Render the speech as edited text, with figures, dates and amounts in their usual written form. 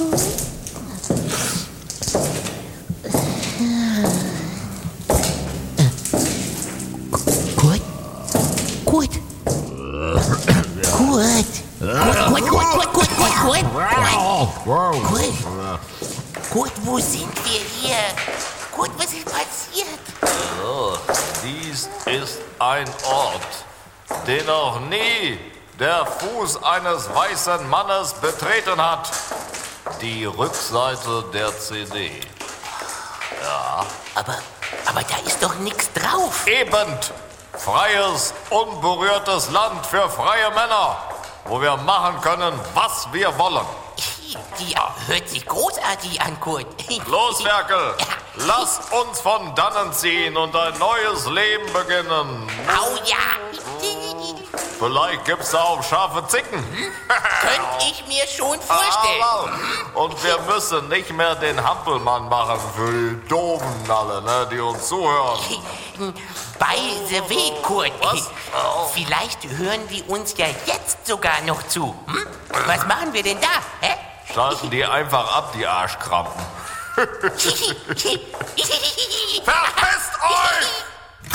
Kurt, wo sind wir hier? Kurt, was ist passiert? So, dies ist ein Ort, den noch nie der Fuß eines weißen Mannes betreten hat. Die Rückseite der CD. Ja. Aber da ist doch nichts drauf. Eben. Freies, unberührtes Land für freie Männer, wo wir machen können, was wir wollen. Die hört sich großartig an, Kurt. Los, Ferkel, lass uns von dannen ziehen und ein neues Leben beginnen. Au ja. Vielleicht gibt's da auch scharfe Zicken. Könnte ich mir schon vorstellen. Und wir müssen nicht mehr den Hampelmann machen für die Doofen alle, ne, die uns zuhören. By the way, Kurt. Was? Oh. Vielleicht hören die uns ja jetzt sogar noch zu. Hm? Was machen wir denn da? Hä? Schalten die einfach ab, die Arschkrampen. Verpisst euch!